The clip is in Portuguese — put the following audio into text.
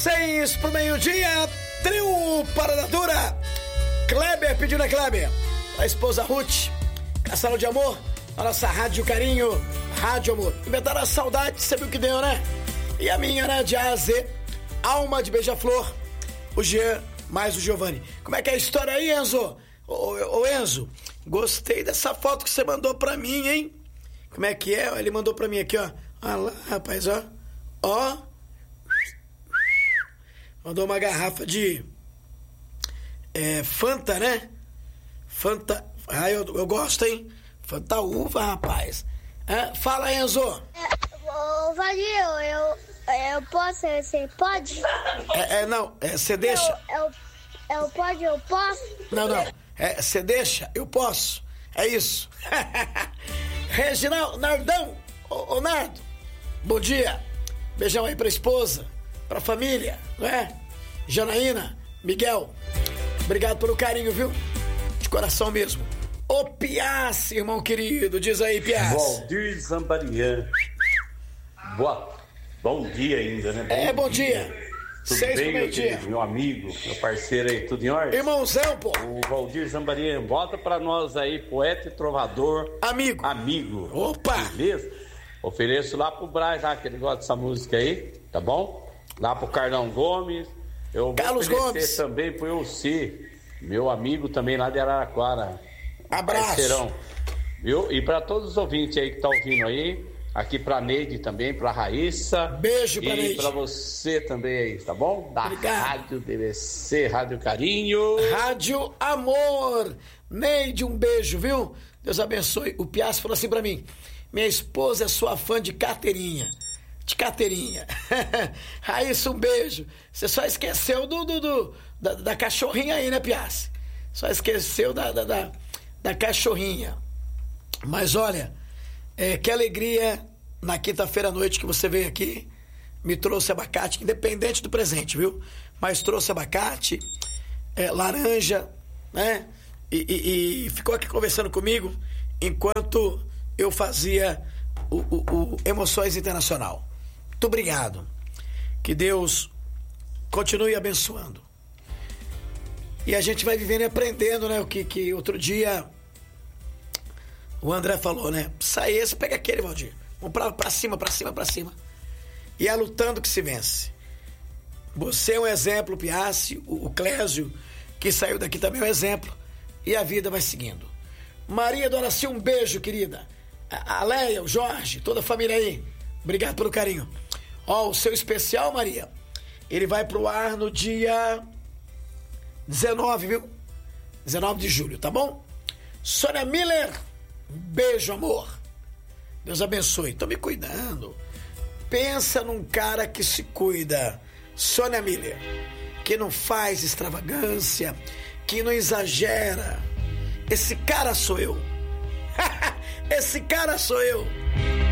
6 pro meio-dia, trio Parada Dura. Kleber pedindo a Kleber, a esposa Ruth, Castelo de Amor, a nossa Rádio Carinho, Rádio Amor. Inventaram a saudade, você viu que deu, né? E a minha, né, de A a Z, Alma de Beija-Flor, o Jean, mais o Giovanni. Como é que é a história aí, Enzo? Ô Enzo, gostei dessa foto que você mandou pra mim, hein? Como é que é? Ele mandou pra mim aqui, ó. Olha lá, rapaz, ó. Ó. Mandou uma garrafa de Fanta, né? Fanta. Ah, eu gosto, hein? Fanta uva, rapaz. Fala, Enzo. Valeu, eu posso, você pode? Não, você deixa. Eu posso? Não, você deixa, eu posso. É isso. Reginaldo, Nardão, ô Nardo, bom dia. Beijão aí pra esposa, pra família, não é? Janaína, Miguel, obrigado pelo carinho, viu? De coração mesmo. Ô Piassi, irmão querido, diz aí, Piassi. Valdir Zambarian. Bom dia ainda, né? Bom dia. Tudo 6 bem, pro meio-dia. meu amigo, meu parceiro aí, tudo em ordem? Irmãozão, pô. O Valdir Zambarian, bota pra nós aí, poeta e trovador. Amigo. Opa. Beleza? Ofereço lá pro Braz, que ele gosta dessa música aí, tá bom? Lá pro Carlão Gomes. Eu vou Carlos oferecer Gomes. também pro Elci, meu amigo também lá de Araraquara. Abraço. Parceirão. Viu? E pra todos os ouvintes aí que estão ouvindo aí, aqui pra Neide também, pra Raíssa. Beijo pra Neide. E pra você também aí, tá bom? Da Obrigado. Rádio DBC, Rádio Carinho. Rádio Amor. Neide, um beijo, viu? Deus abençoe. O Piassi falou assim pra mim: minha esposa é sua fã de carteirinha. De carteirinha. Raíssa, um beijo. Você só esqueceu da cachorrinha aí, né, Piassi? Só esqueceu da cachorrinha. Mas olha, que alegria na quinta-feira à noite que você veio aqui. Me trouxe abacate, independente do presente, viu? Mas trouxe abacate, laranja, né? E ficou aqui conversando comigo enquanto eu fazia o Emoções Internacional. Muito obrigado. Que Deus continue abençoando. E a gente vai vivendo e aprendendo, né? O que outro dia o André falou, né? Sai esse, pega aquele, Valdir. Vamos pra cima. E é lutando que se vence. Você é um exemplo, Piassi, o Clésio, que saiu daqui também é um exemplo. E a vida vai seguindo. Maria do Araci, um beijo, querida. A Leia, o Jorge, toda a família aí. Obrigado pelo carinho. Ó, o seu especial, Maria, ele vai pro ar no dia 19, viu? 19 de julho, tá bom? Sônia Miller, um beijo, amor. Deus abençoe. Tô me cuidando. Pensa num cara que se cuida. Sônia Miller, que não faz extravagância, que não exagera. Esse cara sou eu. Esse cara sou eu.